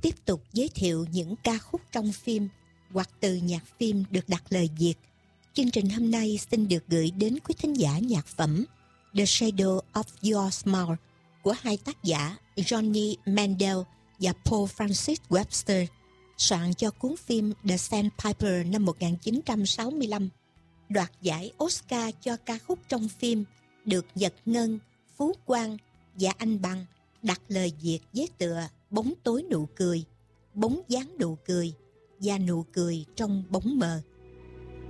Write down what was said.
tiếp tục giới thiệu những ca khúc trong phim hoặc từ nhạc phim được đặt lời Việt. Chương trình hôm nay xin được gửi đến quý thính giả nhạc phẩm The Shadow of Your Smile của hai tác giả Johnny Mandel và Paul Francis Webster, soạn cho cuốn phim The Sandpiper năm 1965, đoạt giải Oscar cho ca khúc trong phim, được Nhật Ngân, Phú Quang và Anh Bằng đặt lời Việt với tựa Bóng tối nụ cười, bóng dáng nụ cười và nụ cười trong bóng mờ.